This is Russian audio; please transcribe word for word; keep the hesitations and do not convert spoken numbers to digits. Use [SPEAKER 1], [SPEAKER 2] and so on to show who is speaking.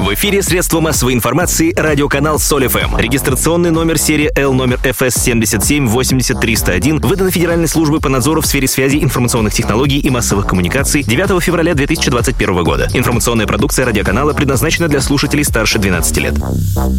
[SPEAKER 1] В эфире средства массовой информации радиоканал Соль эф эм. Регистрационный номер серии Л номер эф эс семьдесят семь восемьдесят триста один выдан Федеральной службой по надзору в сфере связи, информационных технологий и массовых коммуникаций девятого февраля две тысячи двадцать первого года. Информационная продукция радиоканала предназначена для слушателей старше двенадцати лет.